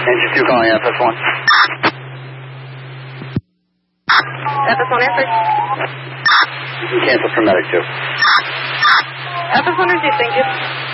Engine 2 calling FS1. FS1 answered. You can cancel for medic 2. FS1 received, thank you.